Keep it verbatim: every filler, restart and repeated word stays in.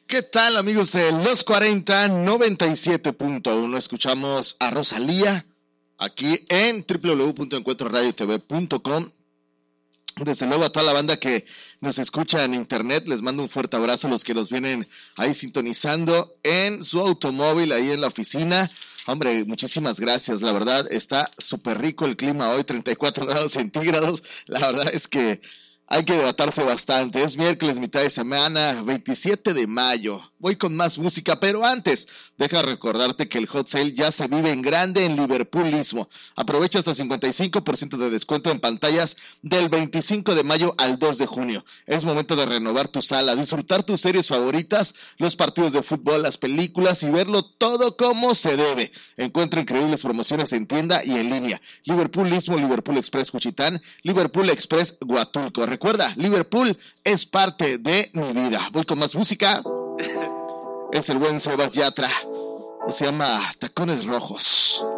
¿Qué tal, amigos de Los cuarenta noventa y siete punto uno? Escuchamos a Rosalía aquí en doble u doble u doble u punto encuentro radio t v punto com. Desde luego a toda la banda que nos escucha en internet, les mando un fuerte abrazo a los que nos vienen ahí sintonizando en su automóvil, ahí en la oficina. Hombre, muchísimas gracias, la verdad está súper rico el clima hoy, treinta y cuatro grados centígrados, la verdad es que hay que debatarse bastante. Es miércoles, mitad de semana, veintisiete de mayo. Voy con más música, pero antes, deja recordarte que el Hot Sale ya se vive en grande en Liverpoolismo. Aprovecha hasta cincuenta y cinco por ciento de descuento en pantallas del veinticinco de mayo al dos de junio. Es momento de renovar tu sala, disfrutar tus series favoritas, los partidos de fútbol, las películas y verlo todo como se debe. Encuentra increíbles promociones en tienda y en línea. Liverpoolismo, Liverpool Express Juchitán, Liverpool Express Huatulco. Recuerda, Liverpool es parte de mi vida. Voy con más música. Es el buen Sebas Yatra. Se llama Tacones Rojos.